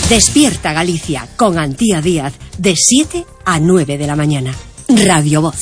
Despierta Galicia con Antía Díaz de 7 a 9 de la mañana. Radio Voz.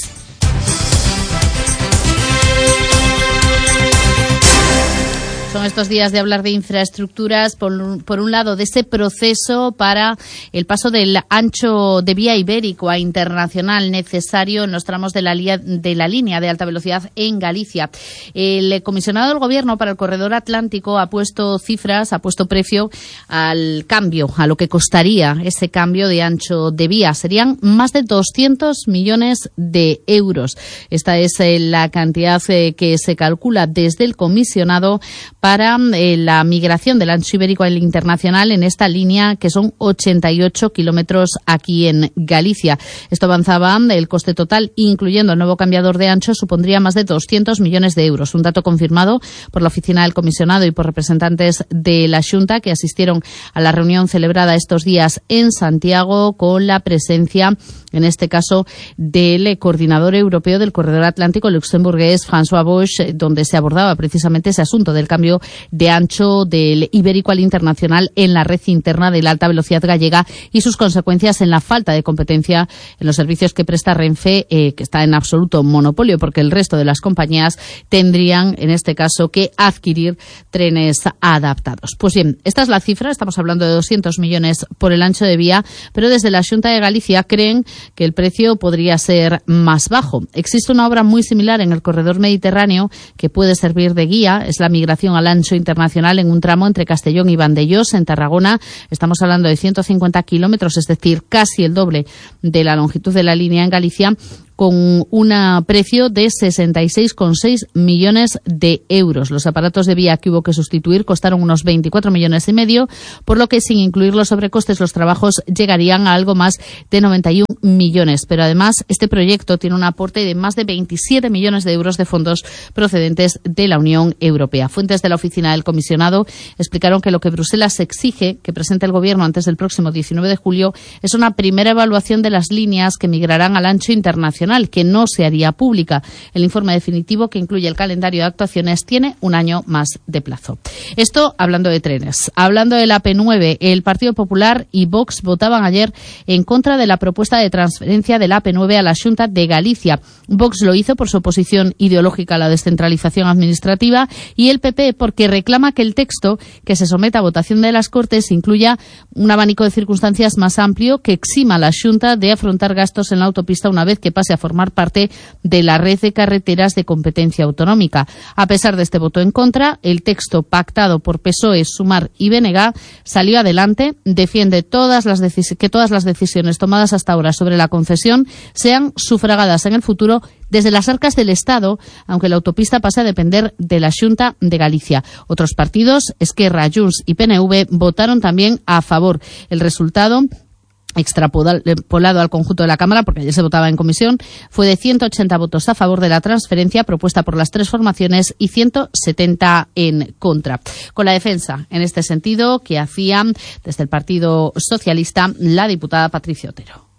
Son estos días de hablar de infraestructuras, por un lado, de ese proceso para el paso del ancho de vía ibérico a internacional necesario en los tramos de la línea de alta velocidad en Galicia. El comisionado del Gobierno para el Corredor Atlántico ha puesto cifras, ha puesto precio al cambio, a lo que costaría ese cambio de ancho de vía. Serían más de 200 millones de euros. Esta es la cantidad que se calcula desde el comisionado para la migración del ancho ibérico al internacional en esta línea, que son 88 kilómetros aquí en Galicia. Esto avanzaba, el coste total, incluyendo el nuevo cambiador de ancho, supondría más de 200 millones de euros. Un dato confirmado por la oficina del comisionado y por representantes de la Xunta que asistieron a la reunión celebrada estos días en Santiago con la presencia, en este caso, del coordinador europeo del Corredor Atlántico luxemburgués, François Bosch, donde se abordaba precisamente ese asunto del cambio de ancho del ibérico al internacional en la red interna de la alta velocidad gallega y sus consecuencias en la falta de competencia en los servicios que presta Renfe, que está en absoluto monopolio, porque el resto de las compañías tendrían, en este caso, que adquirir trenes adaptados. Pues bien, esta es la cifra, estamos hablando de 200 millones por el ancho de vía, pero desde la Xunta de Galicia creen que el precio podría ser más bajo. Existe una obra muy similar en el corredor mediterráneo que puede servir de guía, es la migración al ancho internacional en un tramo entre Castellón y Vandellós, en Tarragona. Estamos hablando de 150 kilómetros, es decir, casi el doble de la longitud de la línea en Galicia, con un precio de 66,6 millones de euros. Los aparatos de vía que hubo que sustituir costaron unos 24 millones y medio, por lo que sin incluir los sobrecostes los trabajos llegarían a algo más de 91 millones. Pero además este proyecto tiene un aporte de más de 27 millones de euros de fondos procedentes de la Unión Europea. Fuentes de la oficina del comisionado explicaron que lo que Bruselas exige que presente el Gobierno antes del próximo 19 de julio es una primera evaluación de las líneas que migrarán al ancho internacional, que no se haría pública. El informe definitivo, que incluye el calendario de actuaciones, tiene un año más de plazo. Esto hablando de trenes. Hablando del AP9, el Partido Popular y Vox votaban ayer en contra de la propuesta de transferencia del AP9 a la Xunta de Galicia. Vox lo hizo por su oposición ideológica a la descentralización administrativa y el PP porque reclama que el texto que se someta a votación de las Cortes incluya un abanico de circunstancias más amplio que exima a la Xunta de afrontar gastos en la autopista una vez que pase a formar parte de la red de carreteras de competencia autonómica. A pesar de este voto en contra, el texto pactado por PSOE, Sumar y BNG salió adelante, defiende que todas las decisiones tomadas hasta ahora sobre la concesión sean sufragadas en el futuro desde las arcas del Estado, aunque la autopista pase a depender de la Xunta de Galicia. Otros partidos, Esquerra, Junts y PNV, votaron también a favor. El resultado, extrapolado al conjunto de la Cámara, porque ayer se votaba en comisión, fue de 180 votos a favor de la transferencia propuesta por las tres formaciones y 170 en contra. Con la defensa, en este sentido, que hacía desde el Partido Socialista la diputada Patricia Otero.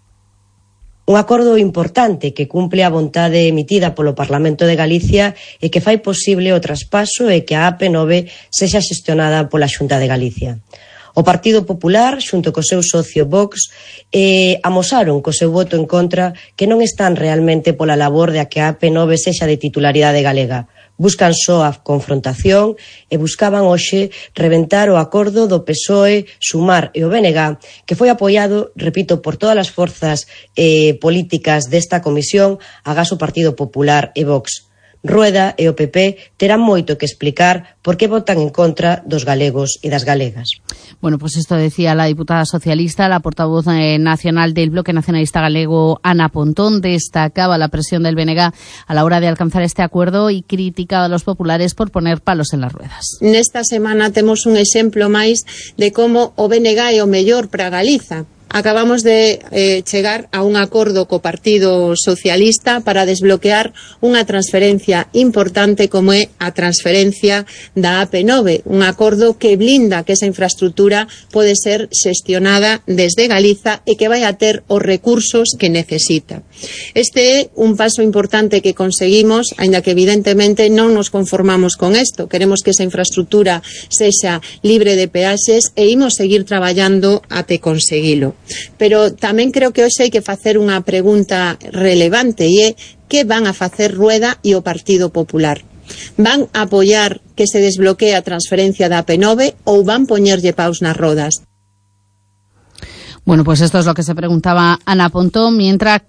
Un acordo importante que cumple a vontade emitida polo Parlamento de Galicia e que fai posible o traspaso e que a AP9 sexa xestionada pola Xunta de Galicia. O Partido Popular, xunto co seu socio Vox, amosaron co seu voto en contra que non están realmente pola labor de que a AP9 sexa de titularidade galega. Buscan só a confrontación e buscaban hoxe reventar o acordo do PSOE, Sumar e o BNG, que foi apoiado, repito, por todas as forzas políticas desta comisión, agás o Partido Popular e Vox. Rueda e o PP terán moito que explicar por que votan en contra dos galegos e das galegas. Bueno, pues esto decía la diputada socialista, la portavoz nacional del Bloque Nacionalista Galego, Ana Pontón, destacaba la presión del BNG a la hora de alcanzar este acuerdo y criticaba a los populares por poner palos en las ruedas. Nesta semana temos un exemplo máis de como o BNG é o mellor para Galiza, acabamos de chegar a un acordo co Partido Socialista para desbloquear unha transferencia importante como é a transferencia da AP9, un acordo que blinda que esa infraestructura pode ser xestionada desde Galiza e que vai a ter os recursos que necesita. Este é un paso importante que conseguimos, aínda que evidentemente non nos conformamos con isto. Queremos que esa infraestructura sexa libre de peaxes e imos seguir traballando até conseguilo. Pero tamén creo que hoxe hai que facer unha pregunta relevante e é que van a facer Rueda e o Partido Popular. Van a apoiar que se desbloquee a transferencia da AP9 ou van poñerlle paus nas rodas? Bueno, pues esto es lo que se preguntaba Ana Pontón, mientras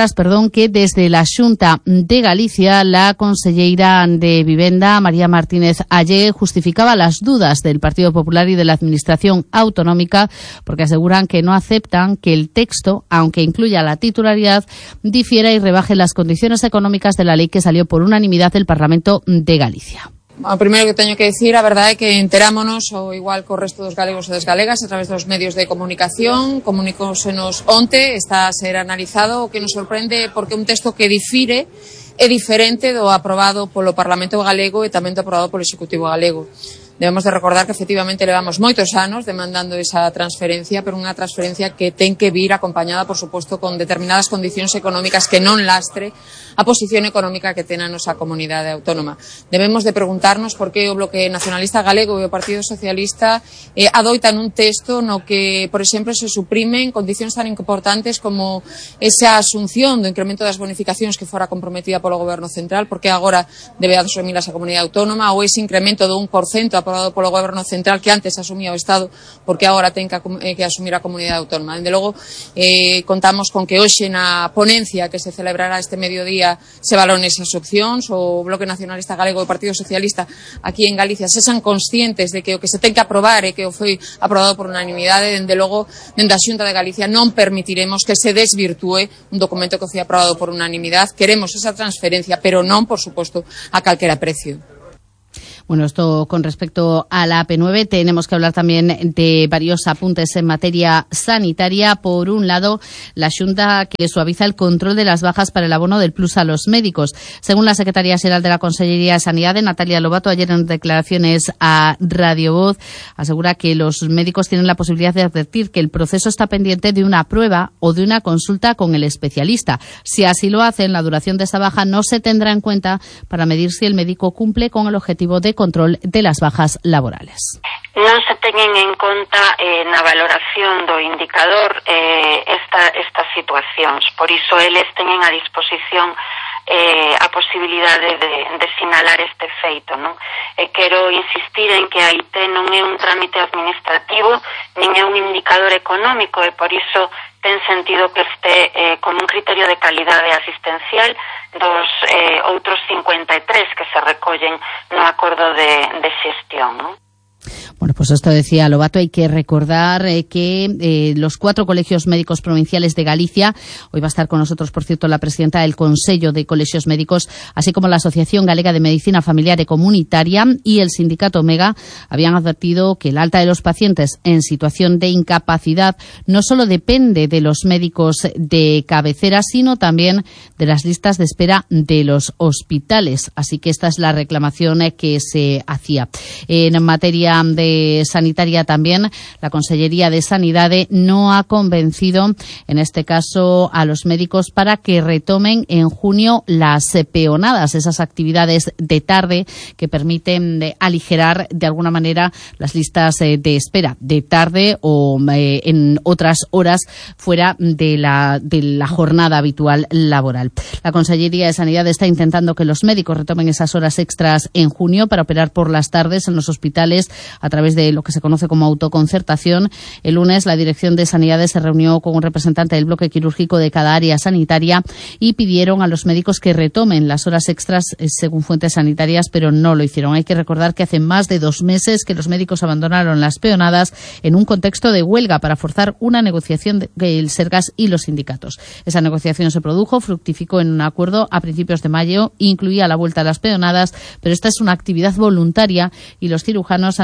que desde la Xunta de Galicia, la conselleira de Vivenda, María Martínez Allé, justificaba las dudas del Partido Popular y de la Administración Autonómica, porque aseguran que no aceptan que el texto, aunque incluya la titularidad, difiera y rebaje las condiciones económicas de la ley que salió por unanimidad del Parlamento de Galicia. O primeiro que teño que dicir, a verdade é que enterámonos, ou igual co resto dos galegos e das galegas, a través dos medios de comunicación, comunicósenos onte, está a ser analizado, o que nos sorprende porque un texto que difire é diferente do aprobado polo Parlamento galego e tamén do aprobado polo Executivo galego. Debemos de recordar que efectivamente levamos moitos anos demandando esa transferencia, pero unha transferencia que ten que vir acompañada, por suposto, con determinadas condicións económicas que non lastre a posición económica que ten a nosa comunidade autónoma. Debemos de preguntarnos por que o Bloque Nacionalista Galego e o Partido Socialista adoitan un texto no que, por exemplo, se suprimen condicións tan importantes como esa asunción do incremento das bonificacións que fora comprometida polo Goberno Central, porque agora debe asumilas a comunidade autónoma, ou ese incremento do 1% aprobado polo Goberno Central que antes asumía o Estado, porque agora ten que asumir a comunidade autónoma. Dende logo, contamos con que hoxe na ponencia que se celebrará este mediodía se valoren esas opcións. O Bloque Nacionalista Galego e o Partido Socialista aquí en Galicia sexan conscientes de que o que se ten que aprobar e que o foi aprobado por unanimidade. Dende logo, dende a Xunta de Galicia non permitiremos que se desvirtúe un documento que foi aprobado por unanimidade. Queremos esa transferencia, pero non, por suposto, a calquera precio. Bueno, esto con respecto a la AP9. Tenemos que hablar también de varios apuntes en materia sanitaria. Por un lado, la Xunta que suaviza el control de las bajas para el abono del plus a los médicos. Según la secretaria xeral de la Consellería de Sanidade, Natalia Lobato, ayer en declaraciones a Radio Voz, asegura que los médicos tienen la posibilidad de advertir que el proceso está pendiente de una prueba o de una consulta con el especialista. Si así lo hacen, la duración de esa baja no se tendrá en cuenta para medir si el médico cumple con el objetivo de control de las bajas laborales. Non se teñen en conta na valoración do indicador estas situacións. Por iso eles teñen a disposición a posibilidade de sinalar este feito, non? E quero insistir en que a IT non é un trámite administrativo, nin é un indicador económico, e por iso ten sentido que este como un criterio de calidade asistencial dos outros 53 que se recollen no acordo de xestión, non? Bueno, pues esto decía Lobato. Hay que recordar que los 4 colegios médicos provinciales de Galicia, hoy va a estar con nosotros, por cierto, la presidenta del Consello de Colegios Médicos, así como la Asociación Galega de Medicina Familiar y Comunitaria y el sindicato Omega, habían advertido que el alta de los pacientes en situación de incapacidad no solo depende de los médicos de cabecera, sino también de las listas de espera de los hospitales. Así que esta es la reclamación que se hacía. En materia de sanitaria también, la Consellería de Sanidade no ha convencido, en este caso, a los médicos para que retomen en junio las peonadas, esas actividades de tarde que permiten aligerar de alguna manera las listas de espera de tarde o en otras horas fuera de la jornada habitual laboral. La Consellería de Sanidade está intentando que los médicos retomen esas horas extras en junio para operar por las tardes en los hospitales a través de lo que se conoce como autoconcertación. El lunes la Dirección de Sanidades se reunió con un representante del bloque quirúrgico de cada área sanitaria y pidieron a los médicos que retomen las horas extras según fuentes sanitarias, pero no lo hicieron. Hay que recordar que hace más de 2 meses que los médicos abandonaron las peonadas en un contexto de huelga para forzar una negociación del Sergas y los sindicatos. Esa negociación se produjo, fructificó en un acuerdo a principios de mayo, incluía la vuelta a las peonadas, pero esta es una actividad voluntaria y los cirujanos han decidido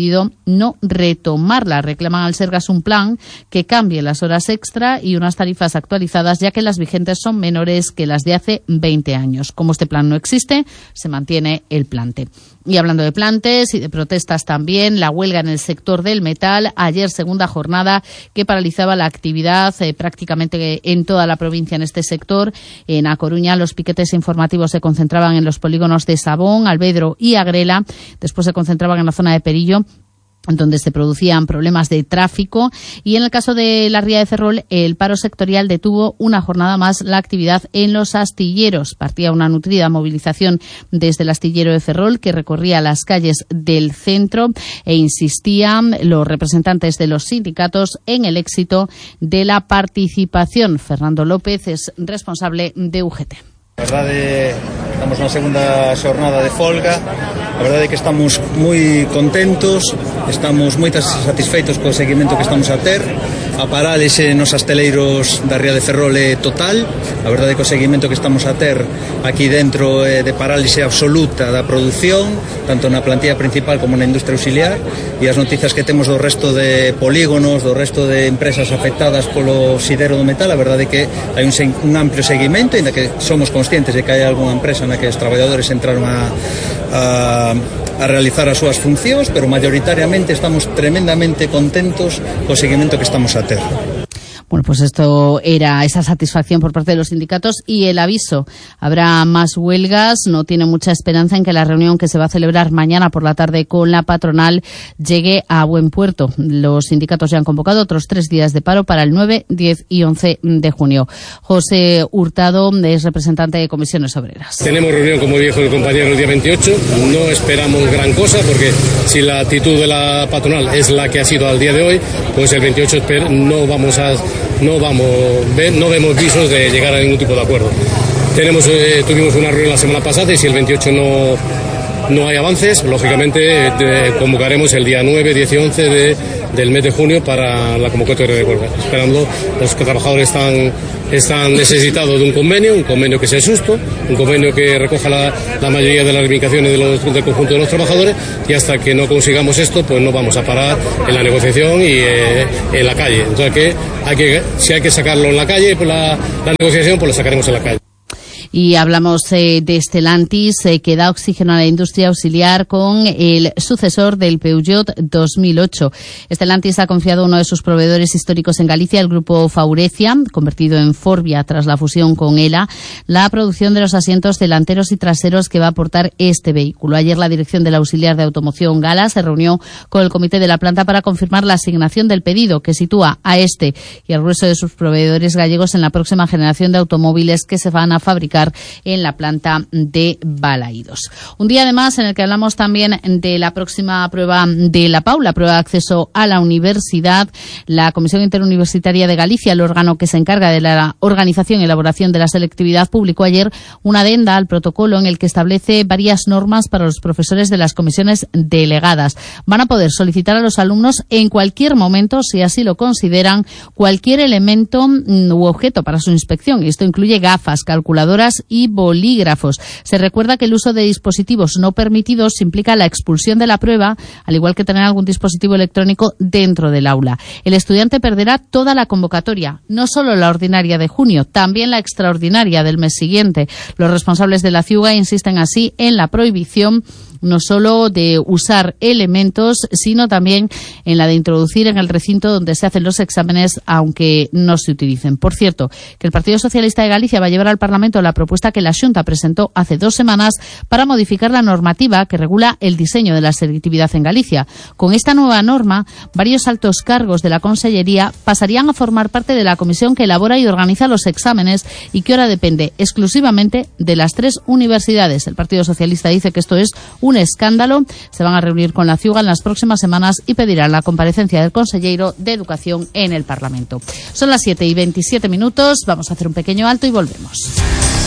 decidido no retomarla. Reclaman al Sergas un plan que cambie las horas extra y unas tarifas actualizadas, ya que las vigentes son menores que las de hace 20 años. Como este plan no existe, se mantiene el plante. Y hablando de plantes y de protestas también, la huelga en el sector del metal. Ayer, segunda jornada que paralizaba la actividad prácticamente en toda la provincia en este sector. En A Coruña, los piquetes informativos se concentraban en los polígonos de Sabón, Alvedro y Agrela. Después se concentraban en la zona de Perillo, donde se producían problemas de tráfico, y en el caso de la Ría de Ferrol, el paro sectorial detuvo una jornada más la actividad en los astilleros. Partía una nutrida movilización desde el astillero de Ferrol, que recorría las calles del centro, e insistían los representantes de los sindicatos en el éxito de la participación. Fernando López es responsable de UGT. A verdade, estamos na segunda xornada de folga. A verdade é que estamos moi contentos, estamos moi satisfeitos co seguimento que estamos a ter. A parálise nos asteleiros da Ría de Ferrol é total. A verdade é que o seguimento que estamos a ter aquí dentro é de parálise absoluta da produción, tanto na plantilla principal como na industria auxiliar, e as noticias que temos do resto de polígonos, do resto de empresas afectadas polo sidero do metal, a verdade é que hai un amplio seguimento, ainda que somos conscientes de que hai algunha empresa na que os traballadores entraron a realizar as súas funcións, pero mayoritariamente estamos tremendamente contentos co seguimento que estamos a ter. Bueno, pues esto era esa satisfacción por parte de los sindicatos y el aviso. Habrá más huelgas. No tiene mucha esperanza en que la reunión que se va a celebrar mañana por la tarde con la patronal llegue a buen puerto. Los sindicatos ya han convocado otros 3 días de paro para el 9, 10 y 11 de junio. José Hurtado es representante de Comisiones Obreras. Tenemos reunión, como dijo el compañero, el día 28. No esperamos gran cosa, porque si la actitud de la patronal es la que ha sido al día de hoy, pues el 28 no vemos visos de llegar a ningún tipo de acuerdo. Tuvimos una reunión la semana pasada, y si el 28 no hay avances, lógicamente convocaremos el día 9, 10 y 11 del mes de junio para la convocatoria de huelga. Esperando, los trabajadores están necesitados de un convenio que sea justo, un convenio que recoja la mayoría de las reivindicaciones del conjunto de los trabajadores, y hasta que no consigamos esto, pues no vamos a parar en la negociación y en la calle. Entonces, si hay que sacarlo en la calle, pues la negociación, pues la sacaremos en la calle. Y hablamos de Stellantis, que da oxígeno a la industria auxiliar con el sucesor del Peugeot 2008. Stellantis ha confiado a uno de sus proveedores históricos en Galicia, el grupo Faurecia, convertido en Forvia tras la fusión con ELA, la producción de los asientos delanteros y traseros que va a aportar este vehículo. Ayer la dirección del auxiliar de automoción Gala se reunió con el comité de la planta para confirmar la asignación del pedido, que sitúa a este y al grueso de sus proveedores gallegos en la próxima generación de automóviles que se van a fabricar en la planta de Balaídos. Un día además en el que hablamos también de la próxima prueba de la PAU, la prueba de acceso a la universidad. La Comisión Interuniversitaria de Galicia, el órgano que se encarga de la organización y elaboración de la selectividad, publicó ayer una adenda al protocolo en el que establece varias normas para los profesores de las comisiones delegadas. Van a poder solicitar a los alumnos en cualquier momento, si así lo consideran, cualquier elemento u objeto para su inspección. Y esto incluye gafas, calculadoras y bolígrafos. Se recuerda que el uso de dispositivos no permitidos implica la expulsión de la prueba, al igual que tener algún dispositivo electrónico dentro del aula. El estudiante perderá toda la convocatoria, no solo la ordinaria de junio, también la extraordinaria del mes siguiente. Los responsables de la CIUGA insisten así en la prohibición no solo de usar elementos, sino también en la de introducir en el recinto donde se hacen los exámenes, aunque no se utilicen. Por cierto, que el Partido Socialista de Galicia va a llevar al Parlamento la propuesta que la Xunta presentó hace 2 semanas para modificar la normativa que regula el diseño de la selectividad en Galicia. Con esta nueva norma, varios altos cargos de la Consellería pasarían a formar parte de la comisión que elabora y organiza los exámenes, y que ahora depende exclusivamente de las 3 universidades. El Partido Socialista dice que esto es un escándalo. Se van a reunir con la CIUGA en las próximas semanas y pedirán la comparecencia del consejero de Educación en el Parlamento. Son las 7:27. Vamos a hacer un pequeño alto y volvemos.